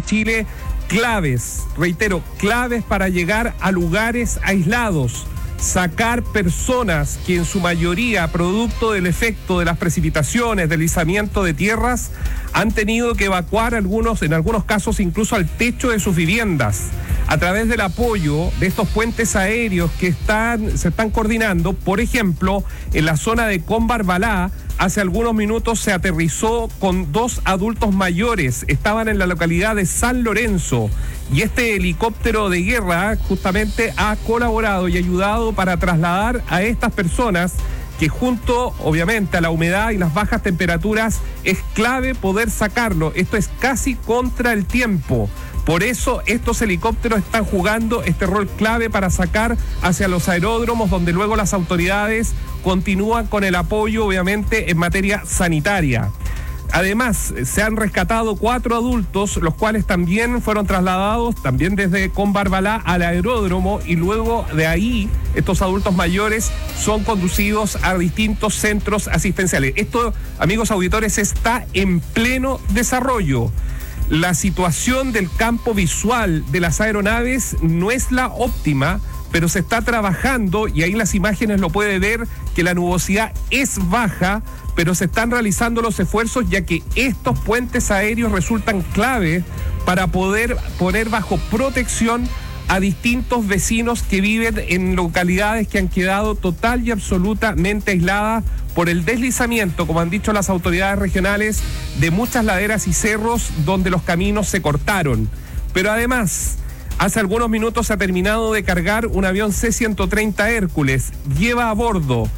Chile claves, reitero, claves para llegar a lugares aislados, sacar personas que en su mayoría, producto del efecto de las precipitaciones, deslizamiento de tierras, han tenido que evacuar en algunos casos incluso al techo de sus viviendas. A través del apoyo de estos puentes aéreos que se están coordinando, por ejemplo, en la zona de Combarbalá, hace algunos minutos se aterrizó con 2 adultos mayores, estaban en la localidad de San Lorenzo, y este helicóptero de guerra justamente ha colaborado y ayudado para trasladar a estas personas que junto, obviamente, a la humedad y las bajas temperaturas es clave poder sacarlo. Esto es casi contra el tiempo. Por eso estos helicópteros están jugando este rol clave para sacar hacia los aeródromos, donde luego las autoridades continúan con el apoyo, obviamente, en materia sanitaria. Además, se han rescatado 4 adultos, los cuales también fueron trasladados, también desde Combarbalá al aeródromo, y luego de ahí, estos adultos mayores son conducidos a distintos centros asistenciales. Esto, amigos auditores, está en pleno desarrollo. La situación del campo visual de las aeronaves no es la óptima, pero se está trabajando, y ahí en las imágenes lo puede ver, que la nubosidad es baja, pero se están realizando los esfuerzos, ya que estos puentes aéreos resultan clave para poder poner bajo protección a distintos vecinos que viven en localidades que han quedado total y absolutamente aisladas por el deslizamiento, como han dicho las autoridades regionales, de muchas laderas y cerros donde los caminos se cortaron. Pero además, hace algunos minutos se ha terminado de cargar un avión C-130 Hércules. Lleva a bordo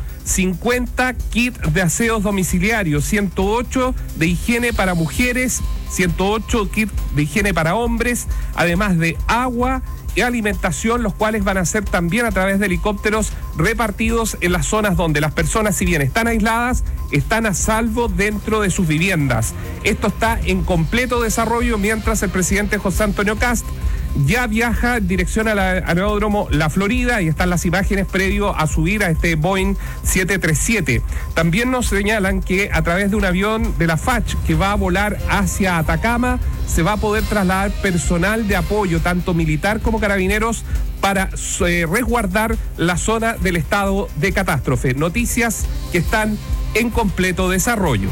50 kits de aseos domiciliarios, 108 de higiene para mujeres, 108 kits de higiene para hombres, además de agua y alimentación, los cuales van a ser también a través de helicópteros repartidos en las zonas donde las personas, si bien están aisladas, están a salvo dentro de sus viviendas. Esto está en completo desarrollo, mientras el presidente José Antonio Kast ya viaja en dirección al aeródromo La Florida, y están las imágenes previo a subir a este Boeing 737. También nos señalan que a través de un avión de la FACH que va a volar hacia Atacama, se va a poder trasladar personal de apoyo, tanto militar como carabineros, para resguardar la zona del estado de catástrofe. Noticias que están en completo desarrollo.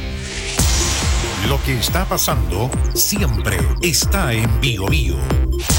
Lo que está pasando siempre está en Bio Bio.